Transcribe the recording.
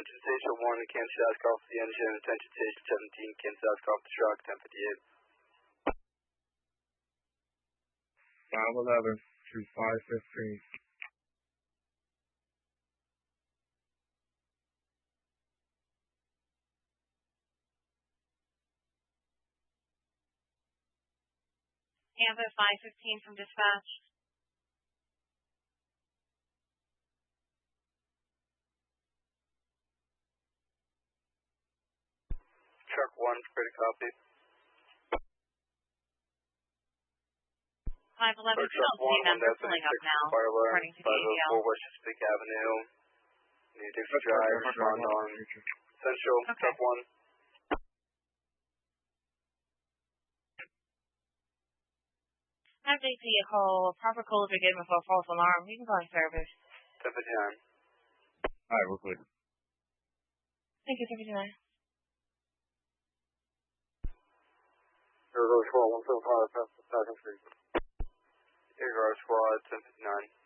attention station 1, cancel task off the engine, attention station 17, cancel task off the truck, 1058. 511 to 515. Canva 515 from dispatch. Truck 1, clear to copy. 511, we don't see members pulling up now, according to the ADL. 504 West Chesapeake Avenue. Need Dixie Drive, respond on Central, Okay. Truck 1. Have they see a call, proper calls are given for a false alarm. You can go on service. 1059. Alright, we're clear. Thank you, 1059. Arizona Squad 175, past the 2nd Street. Arizona Squad 1059.